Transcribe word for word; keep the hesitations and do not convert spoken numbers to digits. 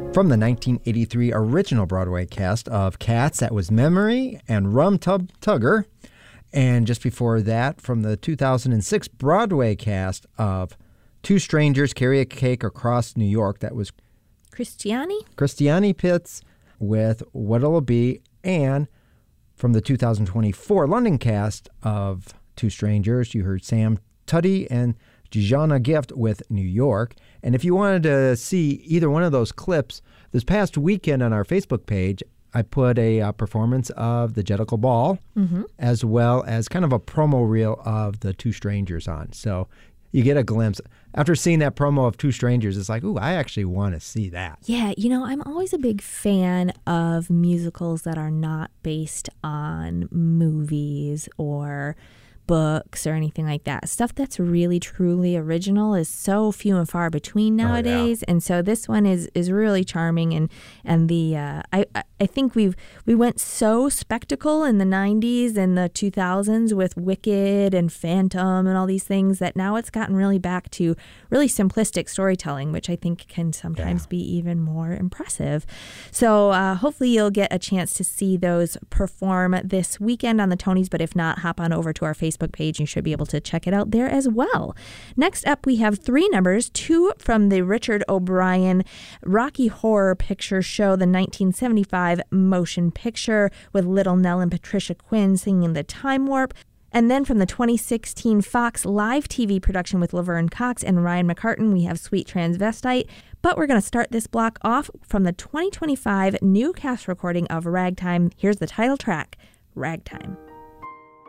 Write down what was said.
From the nineteen eighty-three original Broadway cast of Cats, that was Memory and Rum Tub Tugger. And just before that, from the two thousand six Broadway cast of Two Strangers Carry a Cake Across New York, that was Christiani? Christiani Pitts with What'll It Be. And from the two thousand twenty-four London cast of Two Strangers, you heard Sam Tuddy and Jejana Gift with New York. And if you wanted to see either one of those clips, this past weekend on our Facebook page, I put a uh, performance of the Jellicle Ball, mm-hmm. as well as kind of a promo reel of the Two Strangers on. So you get a glimpse. After seeing that promo of Two Strangers, it's like, ooh, I actually want to see that. Yeah, you know, I'm always a big fan of musicals that are not based on movies or books or anything like that. Stuff that's really truly original is so few and far between nowadays. Oh, yeah. And so this one is is really charming, and and the uh, I I think we've we went so spectacle in the nineties and the two thousands with Wicked and Phantom and all these things that now it's gotten really back to really simplistic storytelling, which I think can sometimes yeah. be even more impressive. So uh, hopefully you'll get a chance to see those perform this weekend on the Tonys, but if not, hop on over to our Facebook page. You should be able to check it out there as well. Next up, we have three numbers, two from the Richard O'Brien Rocky Horror Picture Show, the nineteen seventy-five motion picture with Little Nell and Patricia Quinn singing The Time Warp. And then from the twenty sixteen Fox live T V production with Laverne Cox and Ryan McCartan, we have Sweet Transvestite. But we're going to start this block off from the twenty twenty-five new cast recording of Ragtime. Here's the title track, Ragtime.